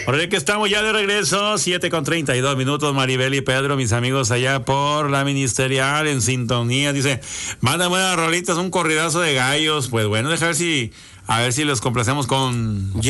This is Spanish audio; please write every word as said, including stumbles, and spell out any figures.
Ahora que estamos ya de regreso, siete con treinta y dos minutos, Maribel y Pedro, mis amigos allá por la Ministerial en sintonía. Dice, mándame unas rolitas, un corridazo de gallos. Pues bueno, deja ver si, a ver si los complacemos con